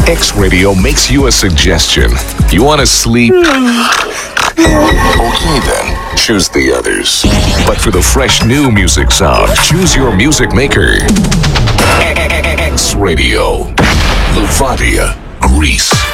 X Radio makes you a suggestion. You want to sleep? Okay then, choose the others. But for the fresh new music sound, choose your music maker. X Radio, Levadia, Greece.